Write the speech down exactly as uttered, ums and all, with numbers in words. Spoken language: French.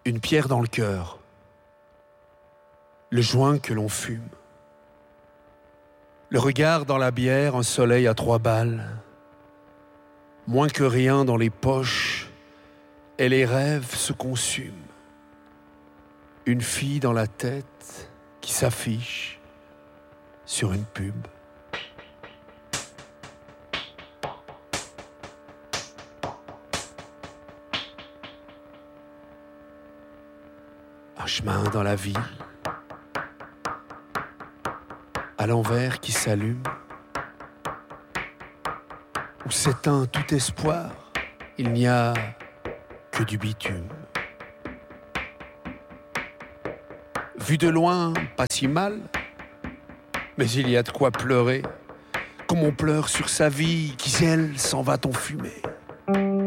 Une pierre dans le cœur, le joint que l'on fume, le regard dans la bière, un soleil à trois balles, moins que rien dans les poches, et les rêves se consument. Une fille dans la tête qui s'affiche sur une pub. Un chemin dans la vie, à l'envers qui s'allume, où s'éteint tout espoir, il n'y a que du bitume. Vu de loin, pas si mal, mais il y a de quoi pleurer, comme on pleure sur sa vie qui, elle, s'en va en fumée.